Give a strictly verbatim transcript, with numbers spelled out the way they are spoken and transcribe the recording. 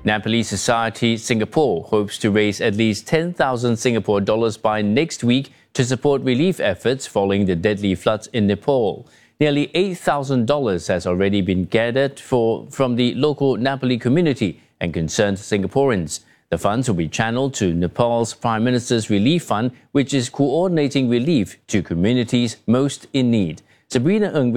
Nepalese Society Singapore hopes to raise at least ten thousand Singapore dollars by next week to support relief efforts following the deadly floods in Nepal. Nearly eight thousand dollars has already been gathered for, from the local Nepali community and concerned Singaporeans. The funds will be channeled to Nepal's Prime Minister's Relief Fund, which is coordinating relief to communities most in need. Sabrina Ng